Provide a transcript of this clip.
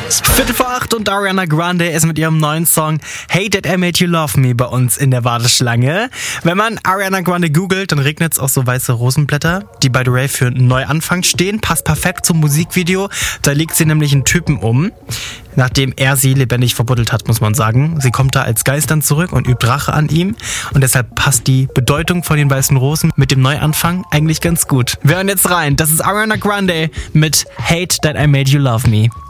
7:45 und Ariana Grande ist mit ihrem neuen Song Hey That I Made You Love Me bei uns in der Warteschlange. Wenn man Ariana Grande googelt, dann regnet es auch so weiße Rosenblätter, die by the way für einen Neuanfang stehen. Passt perfekt zum Musikvideo. Da legt sie nämlich einen Typen um, nachdem er sie lebendig verbuddelt hat, muss man sagen. Sie kommt da als Geist dann zurück und übt Rache an ihm. Und deshalb passt die Bedeutung von den weißen Rosen mit dem Neuanfang eigentlich ganz gut. Wir hören jetzt rein. Das ist Ariana Grande mit Hate That I Made You Love Me.